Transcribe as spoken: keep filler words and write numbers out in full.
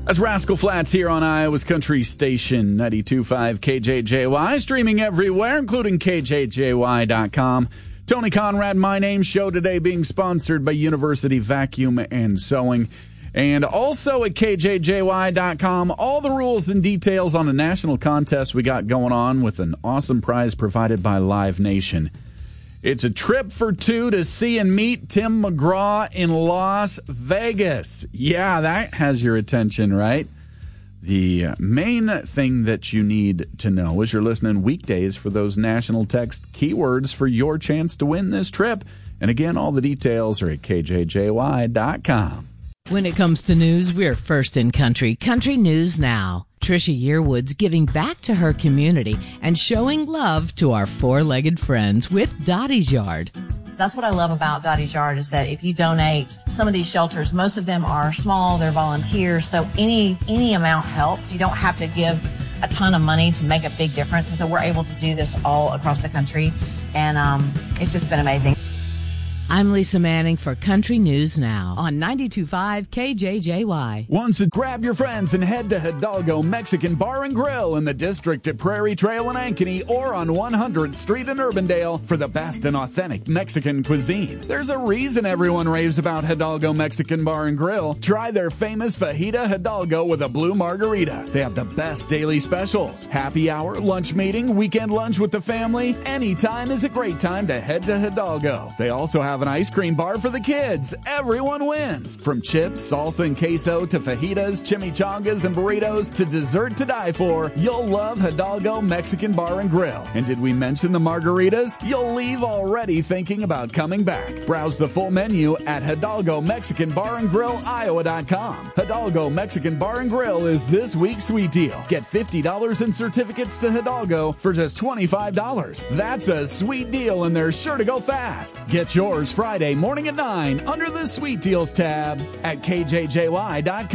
That's Rascal Flatts here on Iowa's Country Station, ninety-two point five K J J Y, streaming everywhere, including K J J Y dot com. Tony Conrad, my name, show today being sponsored by University Vacuum and Sewing. And also at K J J Y dot com, all the rules and details on a national contest we got going on with an awesome prize provided by Live Nation. It's a trip for two to see and meet Tim McGraw in Las Vegas. Yeah, that has your attention, right? The main thing that you need to know is you're listening weekdays for those national text keywords for your chance to win this trip. And again, all the details are at K J J Y dot com. When it comes to news, we're first in country. Country News Now. Trisha Yearwood's giving back to her community and showing love to our four-legged friends with Dottie's Yard. That's what I love about Dottie's Yard is that if you donate, some of these shelters, most of them are small, they're volunteers, so any any amount helps. You don't have to give a ton of money to make a big difference, and so we're able to do this all across the country, and um, it's just been amazing. I'm Lisa Manning for Country News Now on ninety-two point five K J J Y. Once a grab your friends and head to Hidalgo Mexican Bar and Grill in the district at Prairie Trail in Ankeny or on one hundredth Street in Urbandale for the best and authentic Mexican cuisine. There's a reason everyone raves about Hidalgo Mexican Bar and Grill. Try their famous fajita Hidalgo with a blue margarita. They have the best daily specials. Happy hour, lunch meeting, weekend lunch with the family. Anytime is a great time to head to Hidalgo. They also have an ice cream bar for the kids. Everyone wins. From chips, salsa, and queso to fajitas, chimichangas, and burritos to dessert to die for, you'll love Hidalgo Mexican Bar and Grill. And did we mention the margaritas? You'll leave already thinking about coming back. Browse the full menu at Hidalgo Mexican Bar and Grill Iowa dot com. Hidalgo Mexican Bar and Grill is this week's sweet deal. Get fifty dollars in certificates to Hidalgo for just twenty-five dollars. That's a sweet deal, and they're sure to go fast. Get yours Friday morning at nine under the Sweet Deals tab at K J J Y dot com.